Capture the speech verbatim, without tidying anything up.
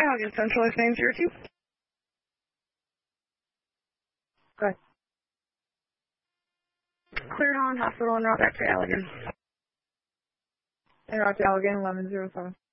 Allegan, centralized name zero two. Good. Clear Holland Hospital and route back to Allegan. En route to Allegan, eleven zero seven.